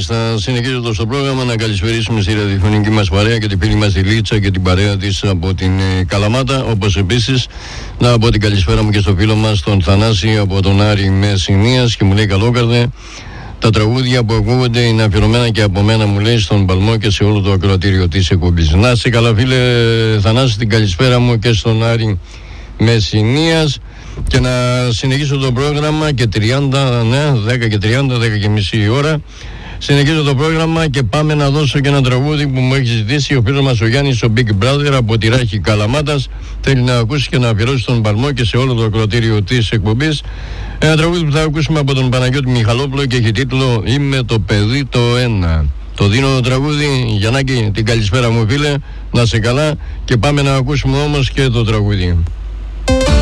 Μάλιστα, συνεχίζοντας το πρόγραμμα, να καλησπερίσουμε στη ραδιοφωνική μας παρέα και την φίλη μας τη Λίτσα και την παρέα της από την Καλαμάτα. Όπως επίσης, να πω την καλησπέρα μου και στο φίλο μας τον Θανάση από τον Άρη Μεσσηνίας και μου λέει καλόκαρδε. Τα τραγούδια που ακούγονται είναι αφιερωμένα και από μένα, μου λέει, στον Παλμό και σε όλο το ακροατήριο της εκπομπής. Να είσαι καλά, φίλε Θανάση, την καλησπέρα μου και στον Άρη Μεσσηνίας. Και να συνεχίσω το πρόγραμμα και 30, ναι, 10 και 30, 10 και μισή ώρα. Συνεχίζω το πρόγραμμα και πάμε να δώσω και ένα τραγούδι που μου έχει ζητήσει ο φίλος μας ο Γιάννης, ο Big Brother από τη Ράχη Καλαμάτας. Θέλει να ακούσει και να αφιερώσει τον Παλμό και σε όλο το ακροατήριο της εκπομπής. Ένα τραγούδι που θα ακούσουμε από τον Παναγιώτη Μιχαλόπουλο και έχει τίτλο «Είμαι το παιδί το ένα». Το δίνω το τραγούδι, Γιαννάκη, την καλησπέρα μου φίλε, να σε καλά και πάμε να ακούσουμε όμως και το τραγούδι.